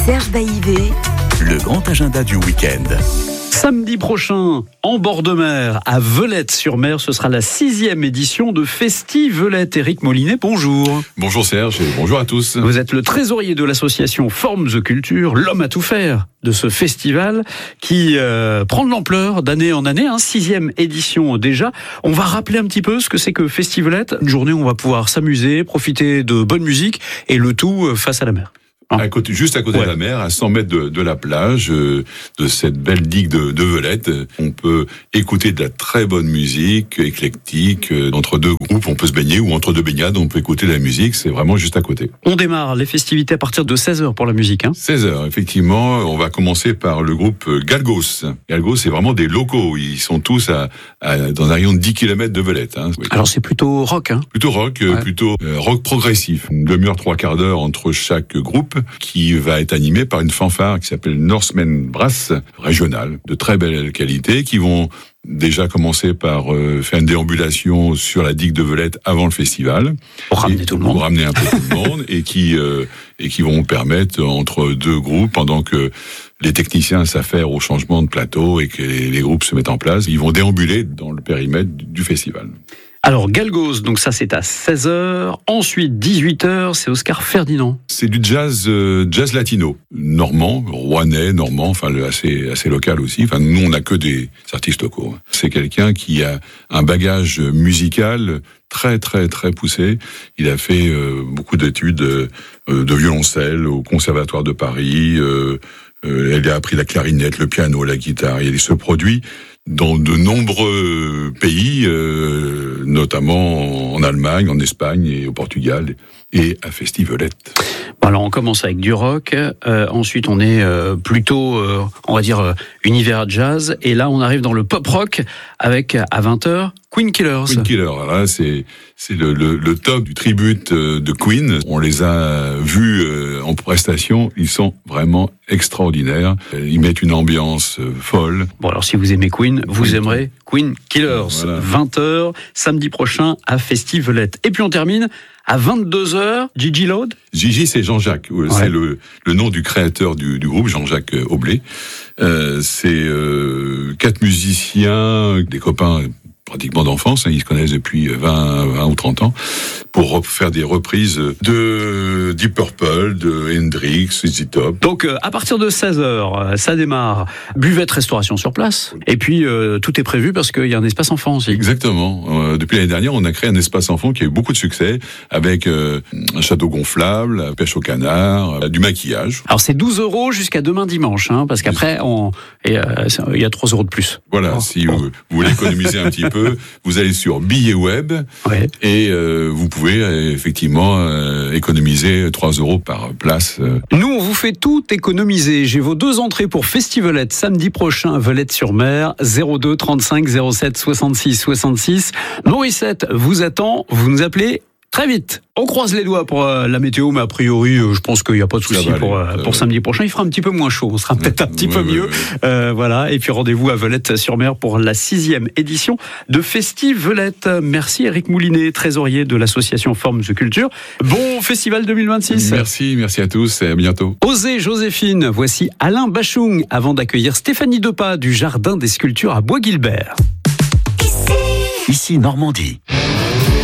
Serge Baïvé, le grand agenda du week-end. Samedi prochain, en bord de mer, à Velette-sur-Mer, ce sera la 6e édition de Festi-Velette. Éric Molinet, bonjour. Bonjour Serge et bonjour à tous. Vous êtes le trésorier de l'association Forme the Culture, l'homme à tout faire de ce festival qui prend de l'ampleur d'année en année, 6e édition déjà. On va rappeler un petit peu ce que c'est que Festi-Velette. Une journée où on va pouvoir s'amuser, profiter de bonne musique et le tout face à la mer. Juste à côté de la mer, à 100 mètres de la plage, de cette belle digue de Velette, on peut écouter de la très bonne musique, éclectique. Entre deux groupes, on peut se baigner, ou entre deux baignades, on peut écouter de la musique. C'est vraiment juste à côté. On démarre les festivités à partir de 16h pour la musique. 16h, effectivement. On va commencer par le groupe Galgos. Galgos, c'est vraiment des locaux. Ils sont tous dans un rayon de 10 km de Velette. Alors c'est plutôt rock. Plutôt rock, plutôt rock progressif. Une demi-heure, 3/4 d'heure entre chaque groupe, qui va être animé par une fanfare qui s'appelle Norsemen Brass, régionale, de très belle qualité, qui vont déjà commencer par faire une déambulation sur la digue de Velette avant le festival. Pour ramener tout le monde. Pour ramener un peu tout le monde, et qui vont permettre, entre deux groupes, pendant que les techniciens s'affairent au changement de plateau et que les groupes se mettent en place, ils vont déambuler dans le périmètre du festival. Alors Galgos, donc ça c'est à 16h. Ensuite 18h, c'est Oscar Ferdinand. C'est du jazz latino, normand, rouennais, normand, assez local aussi. Enfin, nous on n'a que des artistes locaux. C'est quelqu'un qui a un bagage musical très très très poussé. Il a fait beaucoup d'études de violoncelle au Conservatoire de Paris. Il a appris la clarinette, le piano, la guitare. Il se produit dans de nombreux pays, notamment en Allemagne, en Espagne et au Portugal, et à Festi-Velette. Alors on commence avec du rock, ensuite on est plutôt, on va dire, univers jazz, et là on arrive dans le pop rock avec, à 20h, Queen Killers. Queen Killers, là c'est le top du tribute de Queen. On les a vus en prestation, ils sont vraiment extraordinaires. Ils mettent une ambiance folle. Bon alors si vous aimez Queen, vous aimerez Queen Killers. Voilà. 20h, samedi prochain à Festi-Velette. Et puis on termine à 22h, Gigi Load. Gigi, c'est Jean-Jacques. Ouais. C'est le nom du créateur du groupe, Jean-Jacques Oblé. C'est 4 musiciens, des copains pratiquement d'enfance, ils se connaissent depuis 20 ou 30 ans, pour faire des reprises de Deep Purple, de Hendrix, ZZ Top. Donc à partir de 16h, ça démarre. Buvette, restauration sur place. Et puis tout est prévu parce qu'il y a un espace enfant aussi. Exactement. Depuis l'année dernière, on a créé un espace enfant qui a eu beaucoup de succès, avec un château gonflable, pêche au canard, du maquillage. Alors c'est 12 € jusqu'à demain dimanche, parce qu'après il y a 3 € de plus. Voilà, si vous voulez économiser un petit peu, vous allez sur Billets Web et vous pouvez effectivement économiser 3 € par place. Nous, on vous fait tout économiser. J'ai vos 2 entrées pour Festi-Velette samedi prochain à Velette-sur-Mer, 02 35 07 66 66. Morissette vous attend, vous nous appelez très vite. On croise les doigts pour la météo, mais a priori, je pense qu'il n'y a pas de souci pour samedi prochain. Il fera un petit peu moins chaud, on sera peut-être un petit peu mieux. Voilà. Et puis rendez-vous à Velette-sur-Mer pour la 6e édition de Festi-Velette. Merci Éric Molinet, trésorier de l'association Forme the Culture. Bon festival 2026. Merci à tous et à bientôt. Osez Joséphine, voici Alain Bachung avant d'accueillir Stéphanie Depas du Jardin des Sculptures à Bois-Guilbert. Ici Normandie.